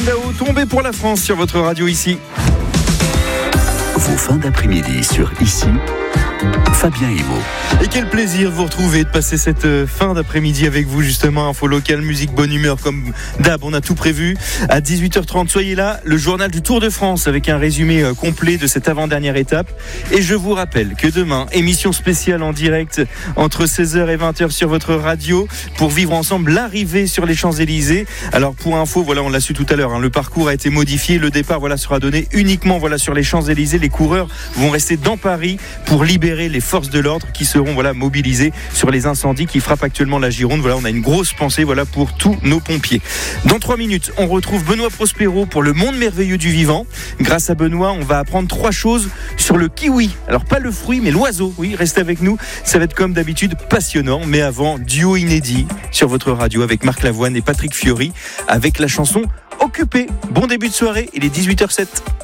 là-haut, tombez pour la France sur votre radio ici. Vos fins d'après-midi sur Ici, Fabien Emo. Et quel plaisir vous retrouver, de passer cette fin d'après-midi avec vous justement. Info locale, musique, bonne humeur comme d'hab, on a tout prévu. À 18h30, soyez là, le journal du Tour de France avec un résumé complet de cette avant-dernière étape. Et je vous rappelle que demain, émission spéciale en direct entre 16h et 20h sur votre radio pour vivre ensemble l'arrivée sur les Champs-Élysées. Alors pour info, voilà, on l'a su tout à l'heure, le parcours a été modifié, le départ sera donné uniquement sur les Champs-Élysées. Les coureurs vont rester dans Paris pour libérer les forces de l'ordre qui seront mobilisées sur les incendies qui frappent actuellement la Gironde. On a une grosse pensée pour tous nos pompiers. Dans 3 minutes, on retrouve Benoît Prospero pour le monde merveilleux du vivant. Grâce à Benoît, on va apprendre 3 choses sur le kiwi. Alors pas le fruit, mais l'oiseau. Oui, restez avec nous. Ça va être comme d'habitude passionnant. Mais avant, duo inédit sur votre radio avec Marc Lavoine et Patrick Fiori avec la chanson Occupé. Bon début de soirée, il est 18h07.